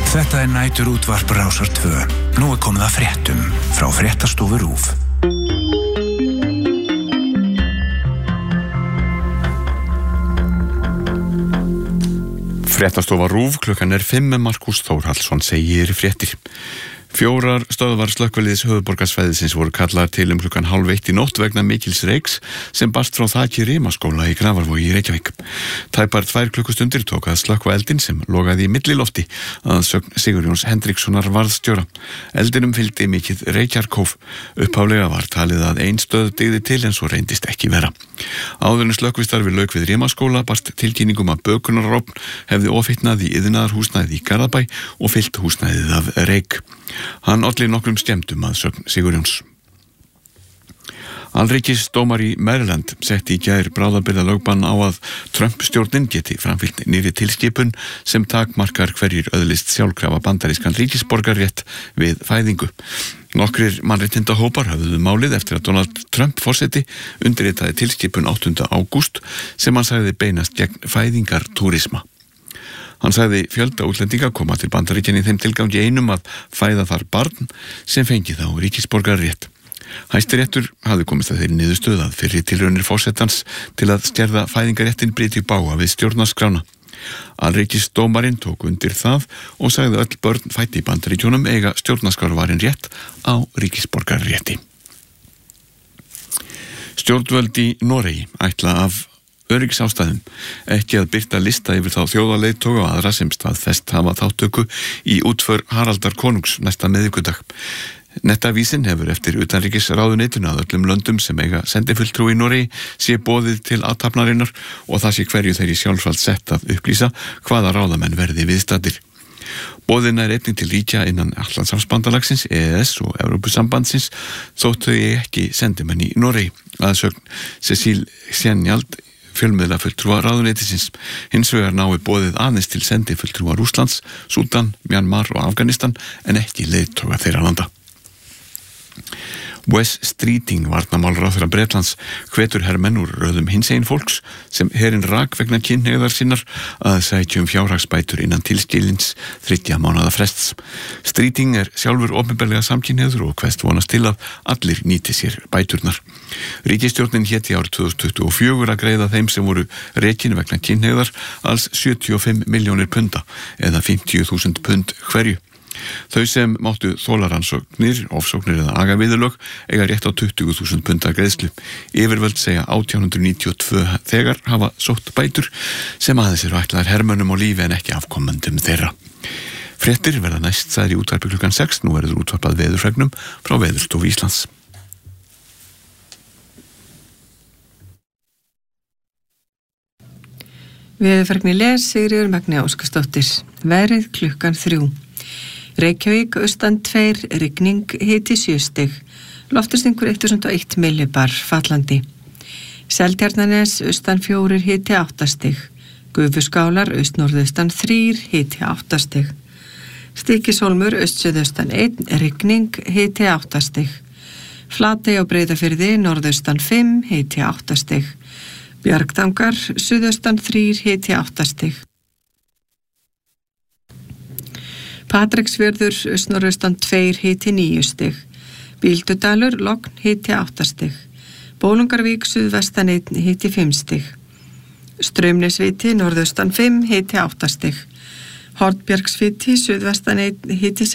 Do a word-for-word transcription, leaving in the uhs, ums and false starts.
Þetta er nætur útvarp Rásar tvö. Nú er komið að fréttum frá Fréttastofu RÚV. Fréttastofa RÚV, klukkan er fimm með Markús Þórhallsson segir fréttir. Fjórar stöðvar slökkviliðs höfuðborgarsvæðisins voru kallaðar til um klukkan hálf eitt í nótt vegna mikils reyks sem barst frá þaki Rimaskóla í Grafarvogi í Reykjavík. Tæpar tvær klukkustundir tók að slökkva eldinn sem logaði í millilofti að sögn Sigurjóns Hendrikssonar varðstjóra. Eldinum fylgdi mikið reykjarkóf. Upphaflega var talið að ein stöð dygði til en svo reyndist ekki vera. Áður en slökkvistarfi lauk við Rimaskóla barst tilkynningum að bökunarofn hefði ofhitnað í iðnaðarhúsnæði í Garðabæ og fyllt húsnæðið af reyk. Hann olli nokkrum skemmdum að sögn Sigurjóns. Alríkisdómari í Maryland setti í gær bráðabirgðalögbann á að Trump-stjórnin geti framfylgt nýrri tilskipun sem takmarkar hverjir öðlist sjálfkrafa bandarískan ríkisborgarrétt við fæðingu. Nokkrir mannréttindahópar höfðuðu málið eftir að Donald Trump forseti undirritaði tilskipun áttunda ágúst sem hann sagði beinast gegn fæðingartúrisma. Hann sagði fjölda útlendinga koma til Bandaríkjanna í þeim tilgangi einum að fæða þar barn sem fengi þá ríkisborgarrétt. Hæstiréttur hafði komist að þeirri niðurstöðu að fyrri tilraunir forsetans til að skerða fæðingarréttin bryti í bága við stjórnarskrána. Alríkisdómarinn tók undir það og sagði öll börn fædd í Bandaríkjunum eiga stjórnarskrárvarinn rétt á ríkisborgarrétti. Stjórnvöld í Noregi ætla af öryggisástæðum ekki að birta lista yfir þá þjóðarleiðtoga og aðra sem staðfest hafa þáttöku í útför Haraldar konungs næsta miðvikudag. Nettavísin hefur eftir utanríkisráðuneytinu að öllum löndum sem eiga sendifulltrúi í Noregi sé boðið til athafnarinnar og það sé hverju þeirri sjálfsvald sett að upplýsa hvaða ráðamenn verði viðstaddir. Boðin er einnig til ríkja innan Atlantshafsbandalagsins, E E S og Evrópusambandsins þótt þau ekki sendimenn í Noregi. Að sögn Cecil Sjenjald fjölmiðlafulltrúa ráðuneytisins. Hins vegar nái boðið aðeins til sendifulltrúa Rússlands, Súdan, Myanmar og Afganistan en ekki leiðtoga þeirra landa. Wes Streeting, varnarmálaráðherra Bretlands, hvetur hermenn úr röðum hinsegin fólks sem herinn rak vegna kynhneigðar sinnar að sækja um fjárhagsbætur innan tilskilins þriggja mánaða frests. Streeting er sjálfur opinberlega samkynhneigður og hvest vonast til að allir nýti sér bæturnar. Ríkisstjórnin héti árið tvö þúsund tuttugu og fjögur að greiða þeim sem voru rekin vegna kynhneigðar alls sjötíu og fimm milljónir punda eða fimmtíu þúsund pund hverju. Þau sem máttu þólaransóknir, ofsóknir eða agaviðurlög eiga rétt á tuttugu þúsund punda greiðslu. Yfirvöld segja átján hundruð níutíu og tvö þegar hafa sótt bætur sem aðeins eru ætlaðar hermönnum á lífi en ekki afkomendum þeirra. Fréttir verða næst sagðir í útvarpi klukkan sex, nú verður útvarpað veðurfregnum frá Veðurstofu Íslands. Veðurfregni les Sigríður Magni Óskarsdóttir. Veðrið klukkan þrjú. Reykjavík, austan tveir, rigning, hiti sjö stig. Loftastingur þúsund og eitt millibar, fallandi. Seltjarnarnes, austan fjórir, hiti átta stig. Gufuskálar, austnorðaustan þrír, hiti átta stig. Stykkishólmur, austsuðaustan einn, rigning, hiti átta stig. Flatey á Breiðafirði, norðaustan fimm, hiti átta stig. Bjargtangar, suðaustan þrír, hiti átta stig. Patreksfjörður, austnorðaustan tveir, hiti níu stig. Bíldudalur, logn, hiti átta stig. Bólungarvík, suðvestan einn, hiti fimm stig. Straumnesviti, norðaustan fimm, hiti átta stig. Hornbjargsviti, suðvestan einn, hiti